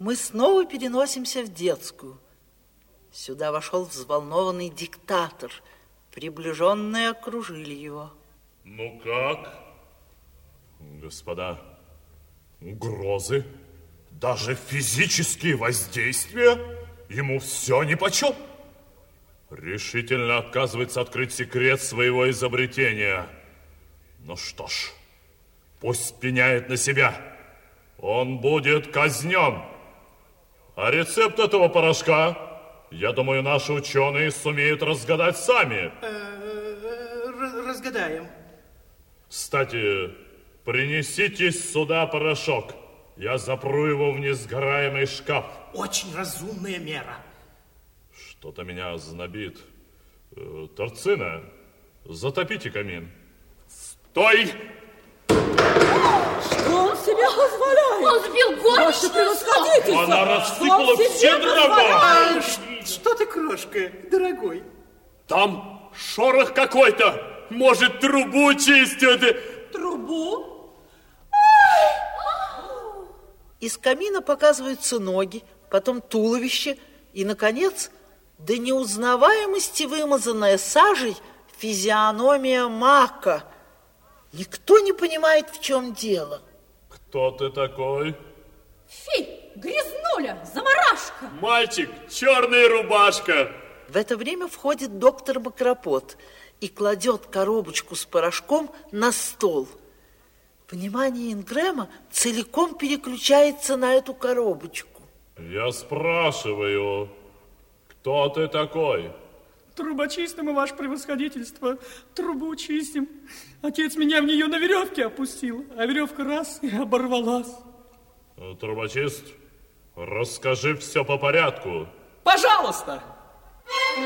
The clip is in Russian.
Мы снова переносимся в детскую. Сюда вошел взволнованный диктатор. Приближенные окружили его. Ну как, господа, угрозы, даже физические воздействия, ему все нипочем. Решительно отказывается открыть секрет своего изобретения. Ну что ж, пусть пеняет на себя. Он будет казнен. А рецепт этого порошка, я думаю, наши ученые сумеют разгадать сами. Разгадаем. Кстати, принесите сюда порошок. Я запру его в несгораемый шкаф. Очень разумная мера. Что-то меня знобит. Торцина, затопите камин. Стой! Что он себе позволяет? Он сбил Ваше горничную. превосходительство! Она рассыпала Он себе все дрова. А, что ты, крошка, дорогой? Там шорох какой-то. Может, трубу чистят. Трубу? Из камина показываются ноги, потом туловище и, наконец, до неузнаваемости вымазанная сажей физиономия Мака. Никто не понимает, в чем дело. Кто ты такой? Фи, грязнуля, заморашка. Мальчик, черная рубашка. В это время входит доктор Макропот и кладет коробочку с порошком на стол. Внимание Ингрэма целиком переключается на эту коробочку. Я спрашиваю, кто ты такой? Трубочистим, и ваше превосходительство. Трубу чистим. Отец меня в нее на веревке опустил, а веревка раз и оборвалась. Трубочист, расскажи все по порядку. Пожалуйста.